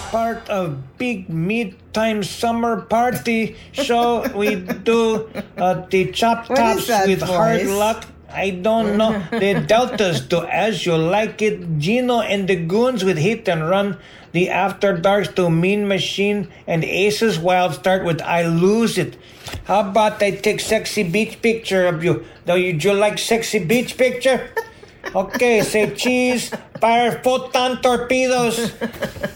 part of big mid-time summer party. So we do the chop What tops is that with hard voice? luck. I don't know. The Deltas do As You Like It. Gino and the Goons with Hit and Run. The After Darks do Mean Machine. And Aces Wild Start with I Lose It. How about I take sexy beach picture of you? Do you like sexy beach picture? Okay, say cheese, fire photon torpedoes.